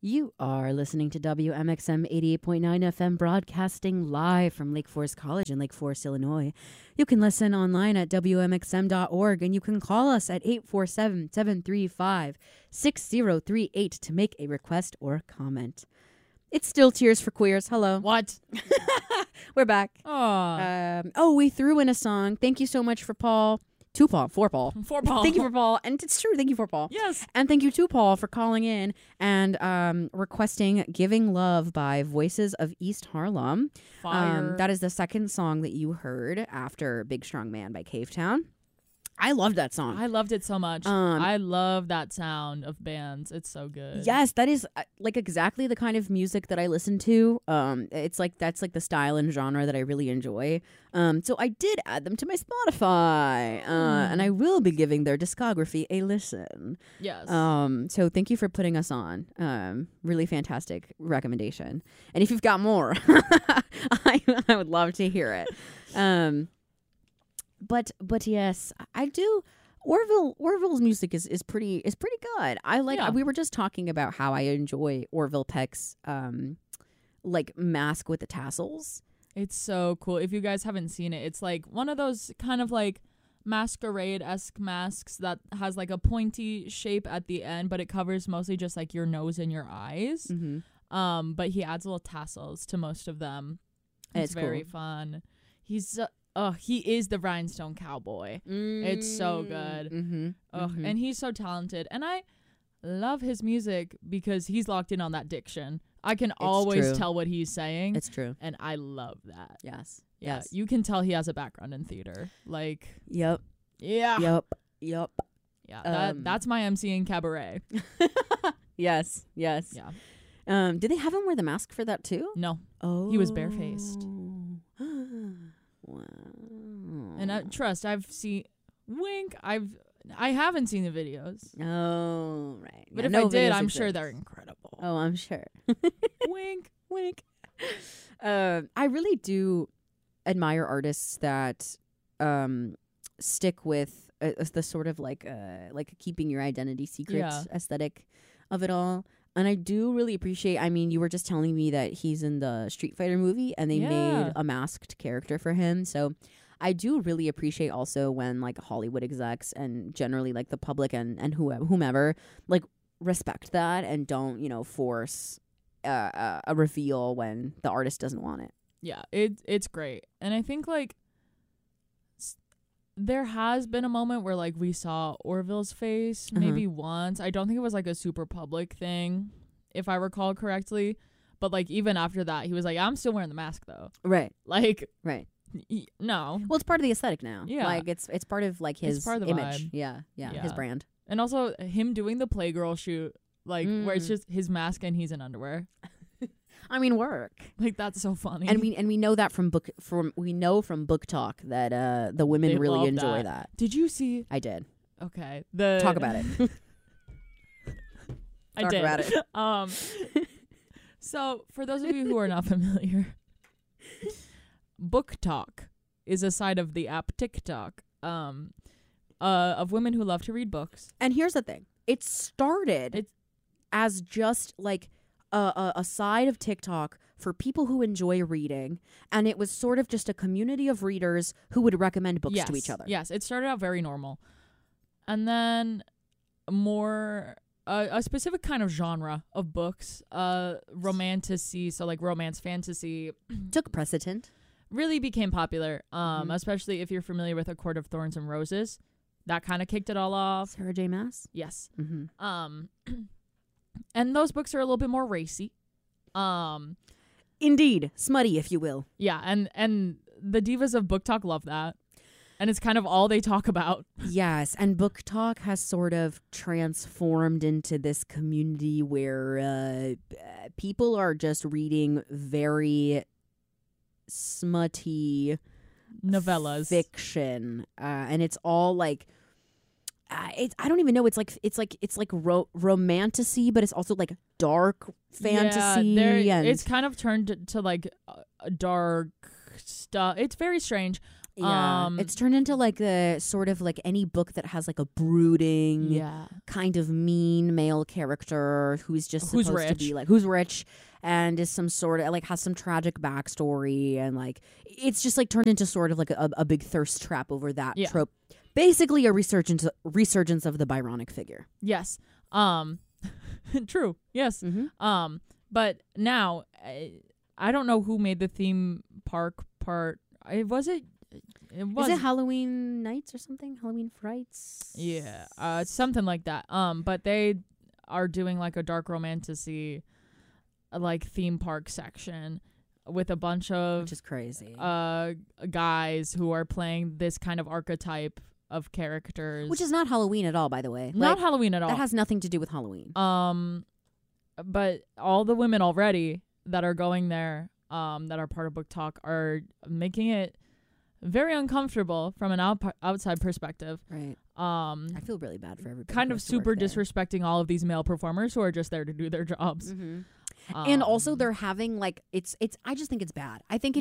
You are listening to WMXM 88.9 FM, broadcasting live from Lake Forest College in Lake Forest, Illinois. You can listen online at WMXM.org, and you can call us at 847-735-6038 to make a request or comment. It's still Tears for Queers. Hello. What? We're back. Oh, We threw in a song. Thank you so much for Paul. To Paul. For Paul. for Paul. Thank you for Paul. And it's true. Thank you for Paul. Yes. And thank you to Paul for calling in and requesting Giving Love by Voices of East Harlem. Fire. That is the second song that you heard after Big Strong Man by Cavetown. I loved that song. I loved it so much. I love that sound of bands. It's so good. Yes, that is like exactly the kind of music that I listen to. It's like that's like the style and genre that I really enjoy. So I did add them to my Spotify, and I will be giving their discography a listen. Yes. So thank you for putting us on. Really fantastic recommendation. And if you've got more, I would love to hear it. But yes, I do. Orville's music is pretty good. I like. Yeah. We were just talking about how I enjoy Orville Peck's like mask with the tassels. It's so cool. If you guys haven't seen it, it's like one of those kind of like masquerade-esque masks that has like a pointy shape at the end, but it covers mostly just like your nose and your eyes. Mm-hmm. But he adds little tassels to most of them. It's very fun. He is the rhinestone cowboy. It's so good. Mm-hmm. And he's so talented. And I love his music because he's locked in on that diction. I can always tell what he's saying. It's true. And I love that. Yes. Yeah. Yes. You can tell he has a background in theater. Like, Yep. yeah. Yep. Yeah. That's my MC in cabaret. Yes. Yes. Yeah. Did they have him wear the mask for that too? No. Oh. He was barefaced. Wow. And trust, I've seen wink. I haven't seen the videos. Oh, right. But Yeah, if no I did, videos I'm exist. sure they're incredible. Oh, I'm sure. Wink. Wink. I really do admire artists that stick with the sort of like keeping your identity secret aesthetic of it all. And I do really appreciate, I mean, you were just telling me that he's in the Street Fighter movie and they made a masked character for him. So I do really appreciate also when like Hollywood execs and generally like the public and whomever like respect that and don't, force a reveal when the artist doesn't want it. Yeah, it's great. And I think like there has been a moment where like we saw Orville's face maybe once. I don't think it was like a super public thing, if I recall correctly. But like even after that, he was like, I'm still wearing the mask though. Right. Like, right. No. Well, it's part of the aesthetic now. Yeah. Like it's part of like his part of the image. vibe. Yeah, his brand. And also him doing the Playgirl shoot, like where it's just his mask and he's in underwear. I mean, work. Like that's so funny. And we know that from book talk that the women They really love enjoy that. Did you see? I did. Okay. Talk about it. I Talk did. about it. So for those of you who are not familiar, Book Talk is a side of the app TikTok of women who love to read books. And here's the thing. It started as just like a side of TikTok for people who enjoy reading, and it was sort of just a community of readers who would recommend books to each other. Yes, it started out very normal. And then more a specific kind of genre of books, romantasy, so like romance fantasy, took precedent. Really became popular, especially if you're familiar with A Court of Thorns and Roses. That kind of kicked it all off. Sarah J. Maas? Yes. Mm-hmm. And those books are a little bit more racy. Indeed. Smutty, if you will. Yeah, and the divas of Book Talk love that. And it's kind of all they talk about. Yes, and Book Talk has sort of transformed into this community where people are just reading very smutty novellas, fiction, and it's all like I don't even know. It's like romantasy, but it's also like dark fantasy. Yeah, it's kind of turned to like dark stuff. It's very strange. Yeah, it's turned into like a sort of like any book that has like a brooding, kind of mean male character who's just supposed to be like who's rich and is some sort of like has some tragic backstory, and like it's just like turned into sort of like a big thirst trap over that trope. Basically, a resurgence of the Byronic figure. Yes. True. Yes. Mm-hmm. But now I don't know who made the theme park part. Was it? Is it Halloween Nights or something? Halloween Frights? Yeah, something like that. But they are doing like a dark romantasy, like theme park section with a bunch of which is crazy. Guys who are playing this kind of archetype of characters, which is not Halloween at all, by the way. Not Halloween at all. That has nothing to do with Halloween. But all the women already that are going there, that are part of Book Talk, are making it very uncomfortable from an outside perspective. Right. I feel really bad for everybody. Kind of super disrespecting all of these male performers who are just there to do their jobs. Mm-hmm. And also they're having like it's I just think it's bad. I think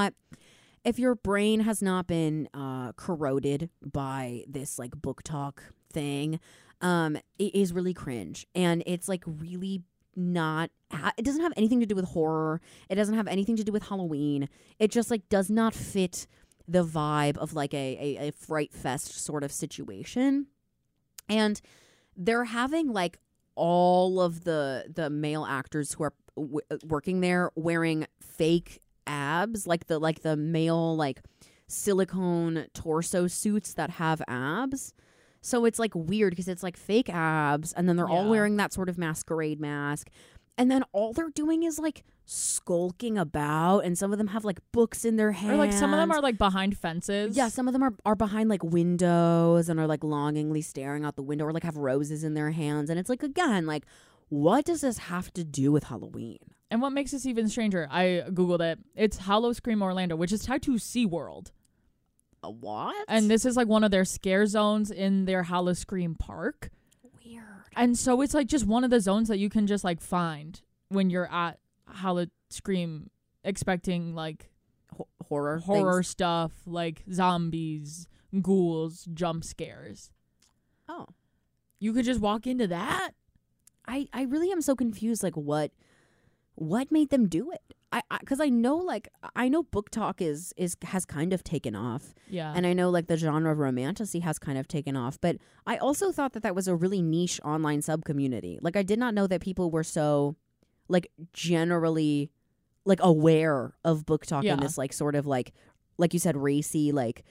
if your brain has not been corroded by this like Book Talk thing, it is really cringe, and it's like really not it doesn't have anything to do with horror. It doesn't have anything to do with Halloween. It just like does not fit the vibe of like a Fright Fest sort of situation. And they're having like all of the male actors who are working there wearing fake abs, like the male like silicone torso suits that have abs. So it's like weird because it's like fake abs, and then they're all wearing that sort of masquerade mask. And then all they're doing is like skulking about, and some of them have like books in their hands. Or like some of them are like behind fences. Yeah, some of them are behind like windows and are like longingly staring out the window, or like have roses in their hands. And it's like, again, like, what does this have to do with Halloween? And what makes this even stranger, I Googled it. It's Howl-O-Scream Orlando, which is tied to SeaWorld. A what? And this is like one of their scare zones in their Howl-O-Scream park. Weird. And so it's like just one of the zones that you can just like find when you're at Howl-O-Scream expecting like horror things. Stuff, like zombies, ghouls, jump scares. Oh. You could just walk into that? I really am so confused, like what made them do it? Because I know Book Talk has kind of taken off. Yeah. And I know like the genre of romantasy has kind of taken off. But I also thought that was a really niche online sub-community. Like I did not know that people were so like generally like aware of Book Talk in this like sort of like you said, racy, like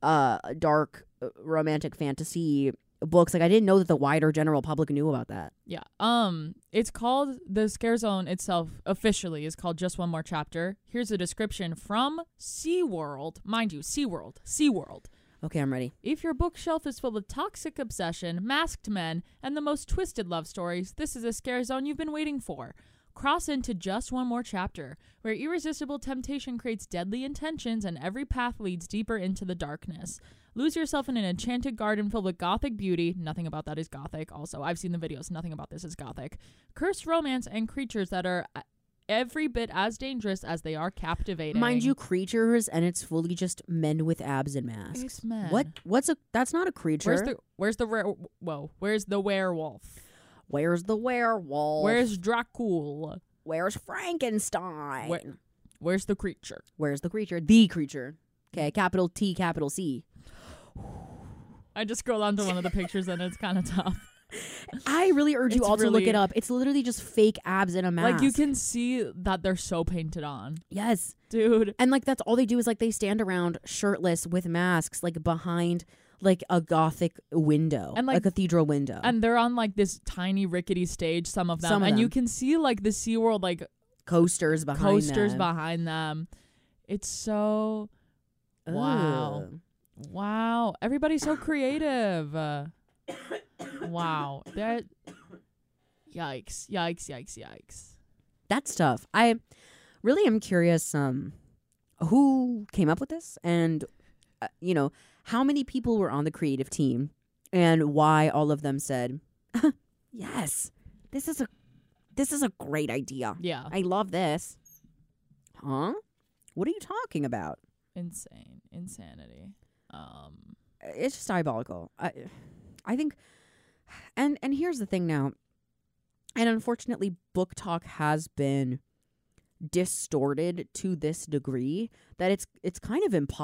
dark romantic fantasy books. Like I didn't know that the wider general public knew about that. Yeah. It's called, the scare zone itself officially is called Just One More Chapter. Here's a description from SeaWorld. Mind you, SeaWorld. Okay, I'm ready. If your bookshelf is full of toxic obsession, masked men, and the most twisted love stories, this is a scare zone you've been waiting for. Cross into Just One More Chapter, where irresistible temptation creates deadly intentions and every path leads deeper into the darkness. Lose yourself in an enchanted garden filled with gothic beauty. Nothing about that is gothic. Also, I've seen the videos. Nothing about this is gothic. Cursed romance and creatures that are every bit as dangerous as they are captivating. Mind you, creatures, and it's fully just men with abs and masks. It's men. That's not a creature. Where's the werewolf? Where's the werewolf? Where's Dracula? Where's Frankenstein? Where's the creature? Where's the creature? The creature. Okay, capital T, capital C. I just scroll onto one of the pictures and it's kind of tough. I really urge you all to look it up. It's literally just fake abs in a mask. Like you can see that they're so painted on. Yes. Dude. And like that's all they do is like they stand around shirtless with masks like behind like a gothic window, and like a cathedral window. And they're on like this tiny rickety stage, some of them. You can see like the SeaWorld like coasters behind them. It's so Wow. Everybody's so creative. Wow. That Yikes. That's tough. I really am curious who came up with this, and how many people were on the creative team, and why all of them said, "Yes, this is a great idea. Yeah. I love this." Huh? What are you talking about? Insanity. It's just diabolical. I think, and here's the thing now, and unfortunately, book talk has been distorted to this degree that it's kind of impossible